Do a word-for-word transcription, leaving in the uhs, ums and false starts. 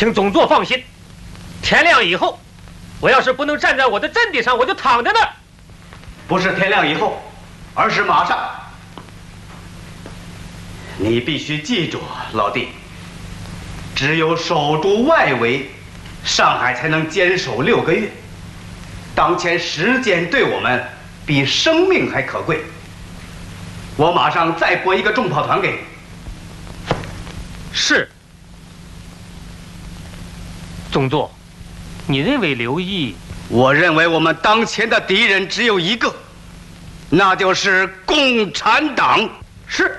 请总座放心，天亮以后，我要是不能站在我的阵地上，我就躺在那儿。 不是天亮以后，而是马上。你必须记住，老弟，只有守住外围，上海才能坚守六个月。当前时间对我们比生命还可贵。我马上再拨一个重炮团给你。 是。总座，你认为刘毅？ 我认为我们当前的敌人只有一个，那就是共产党。 是。